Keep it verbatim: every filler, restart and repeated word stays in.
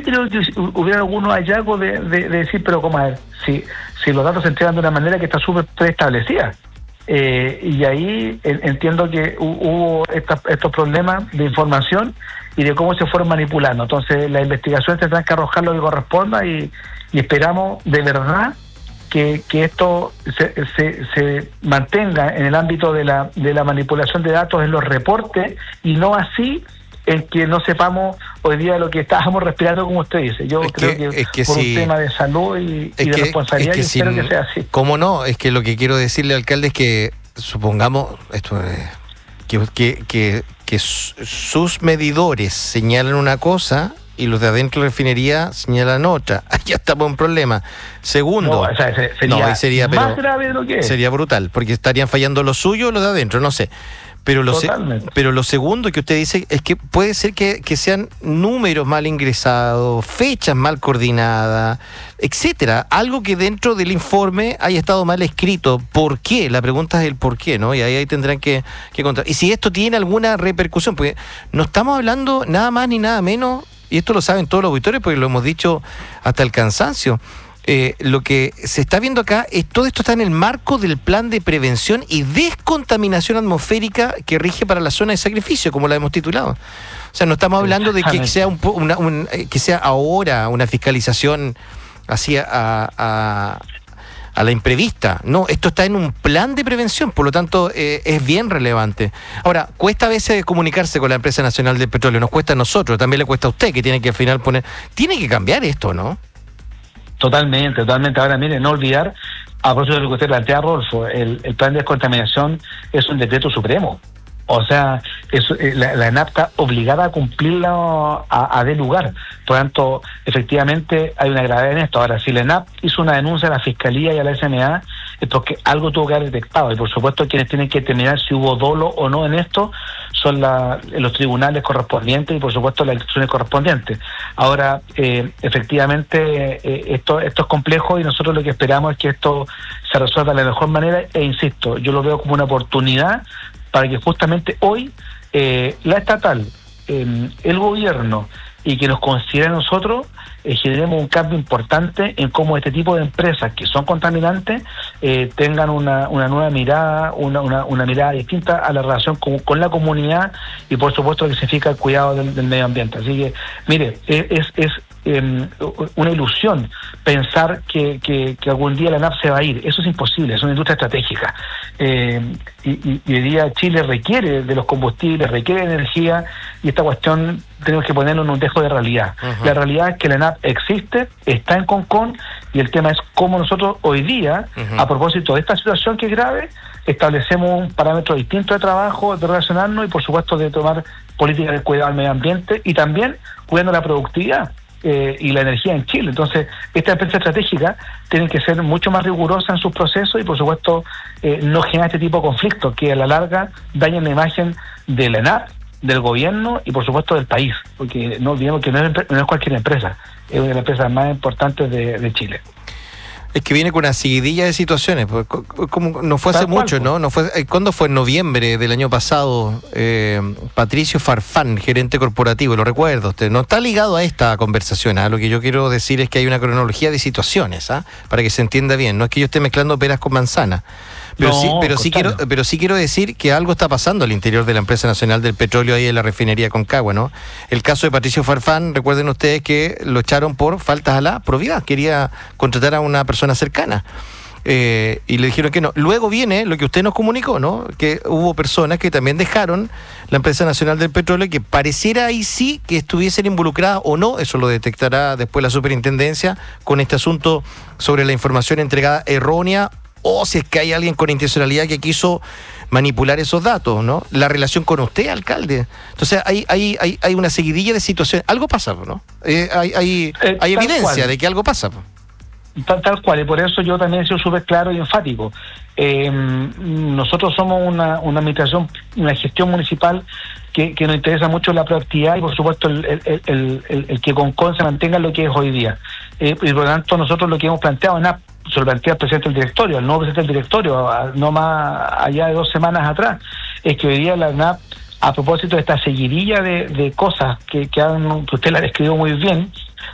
creo que hubiera algunos hallazgos de, de, de decir, pero ¿cómo es? Si, si los datos se entregan de una manera que está súper preestablecida. Eh, y ahí en, entiendo que hubo esta, estos problemas de información y de cómo se fueron manipulando. Entonces, las investigaciones tendrán que arrojar lo que corresponda y, y esperamos de verdad que, que esto se, se, se mantenga en el ámbito de la, de la manipulación de datos en los reportes y no así en que no sepamos hoy día lo que estábamos respirando, como usted dice. Yo es creo que, que, es que por si, un tema de salud y, y de que, responsabilidad, es que y espero si, que sea así. ¿Cómo no? Es que lo que quiero decirle, alcalde, es que supongamos esto eh, que, que, que, que sus medidores señalan una cosa y los de adentro de la refinería señalan otra. Ya estamos en problema. Segundo, no, o sea, sería, no, sería más pero, grave de lo que es. Sería brutal, porque estarían fallando los suyos o los de adentro, no sé. Pero lo, se, pero lo segundo que usted dice es que puede ser que, que sean números mal ingresados, fechas mal coordinadas, etcétera. Algo que dentro del informe haya estado mal escrito. ¿Por qué? La pregunta es el por qué, ¿no? Y ahí, ahí tendrán que, que contar. Y si esto tiene alguna repercusión, porque no estamos hablando nada más ni nada menos, y esto lo saben todos los auditores porque lo hemos dicho hasta el cansancio. Eh, lo que se está viendo acá es todo esto está en el marco del plan de prevención y descontaminación atmosférica que rige para la zona de sacrificio, como la hemos titulado. O sea, no estamos hablando de que sea un, una, un que sea ahora una fiscalización así a, a, a la imprevista. No, esto está en un plan de prevención, por lo tanto eh, es bien relevante. Ahora, cuesta a veces comunicarse con la Empresa Nacional del Petróleo, nos cuesta a nosotros, también le cuesta a usted que tiene que al final poner, tiene que cambiar esto, ¿no? Totalmente, totalmente. Ahora, mire, no olvidar, a propósito de lo que usted plantea, Rodolfo, el, el plan de descontaminación es un decreto supremo. O sea, es, la, la ENAP está obligada a cumplirlo a, a de lugar. Por lo tanto, efectivamente hay una gravedad en esto. Ahora, si la ENAP hizo una denuncia a la Fiscalía y a la S N A, es porque algo tuvo que haber detectado. Y por supuesto, quienes tienen que determinar si hubo dolo o no en esto son la, los tribunales correspondientes y por supuesto las instituciones correspondientes. Ahora, eh, efectivamente, eh, esto, esto es complejo y nosotros lo que esperamos es que esto se resuelva de la mejor manera. E insisto, yo lo veo como una oportunidad para que justamente hoy eh, la estatal, eh, el gobierno y que nos considere a nosotros, eh, generemos un cambio importante en cómo este tipo de empresas que son contaminantes eh, tengan una, una nueva mirada, una, una, una mirada distinta a la relación con, con la comunidad y por supuesto que significa el cuidado del, del medio ambiente. Así que, mire, es, es eh, una ilusión pensar que, que, que algún día la ENAP se va a ir. Eso es imposible, es una industria estratégica. Eh, y, y, y hoy día Chile requiere de los combustibles, requiere de energía y esta cuestión tenemos que ponerlo en un dejo de realidad. Uh-huh. La realidad es que la ENAP existe, está en Concón y el tema es cómo nosotros hoy día, uh-huh. a propósito de esta situación que es grave, establecemos un parámetro distinto de trabajo, de relacionarnos y por supuesto de tomar políticas de cuidado al medio ambiente y también cuidando la productividad eh, y la energía en Chile. Entonces, estas empresas estratégicas tienen que ser mucho más rigurosas en sus procesos y por supuesto eh, no generar este tipo de conflictos que a la larga dañan la imagen de la ENAP, del gobierno y por supuesto del país, porque no olvidemos que no es, no es cualquier empresa, es una de las empresas más importantes de, de Chile. Es que viene con una seguidilla de situaciones, pues, como no fue hace mucho, ¿no? no fue ¿Cuándo fue? En noviembre del año pasado, eh, Patricio Farfán, gerente corporativo, lo recuerdo usted, no está ligado a esta conversación, ¿eh? Lo que yo quiero decir es que hay una cronología de situaciones, ¿eh? Para que se entienda bien, no es que yo esté mezclando peras con manzanas. Pero, no, sí, pero, sí quiero, pero sí quiero decir que algo está pasando al interior de la Empresa Nacional del Petróleo ahí en la refinería Concagua, ¿no? El caso de Patricio Farfán, recuerden ustedes que lo echaron por faltas a la probidad, quería contratar a una persona cercana eh, y le dijeron que no. Luego viene lo que usted nos comunicó, ¿no? Que hubo personas que también dejaron la Empresa Nacional del Petróleo que pareciera ahí sí que estuviesen involucradas o no, eso lo detectará después la superintendencia con este asunto sobre la información entregada errónea o si es que hay alguien con intencionalidad que quiso manipular esos datos, ¿no? La relación con usted, alcalde. Entonces hay hay hay, hay una seguidilla de situaciones. Algo pasa, ¿no? Eh, hay hay, eh, hay evidencia cual. de que algo pasa. Tal, tal cual, y por eso yo también he sido súper claro y enfático. Eh, nosotros somos una, una administración, una gestión municipal que, que nos interesa mucho la proactividad y por supuesto el, el, el, el, el que Concón se mantenga lo que es hoy día. Eh, y por lo tanto nosotros lo que hemos planteado en A P, se lo plantea al presidente del directorio, al nuevo presidente del directorio, a, no más allá de dos semanas atrás, es que hoy día la N A P, a propósito de esta seguidilla de, de cosas que, que, han, que usted la describió muy bien,